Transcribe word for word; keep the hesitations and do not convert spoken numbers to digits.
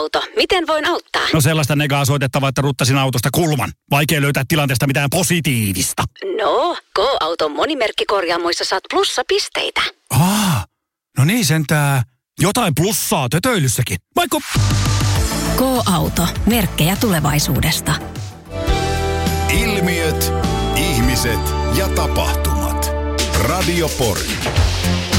K-auto. Miten voin auttaa? No sellaista negaa soitettavaa, että ruttasin autosta kulman. Vaikea löytää tilanteesta mitään positiivista. No, K-auton monimerkkikorjaamoissa saat plussapisteitä. Aa, no niin sentää. Jotain plussaa tötöilyssäkin. Vaikka... K-auto. Merkkejä tulevaisuudesta. Ilmiöt, ihmiset ja tapahtumat. Radio Pori.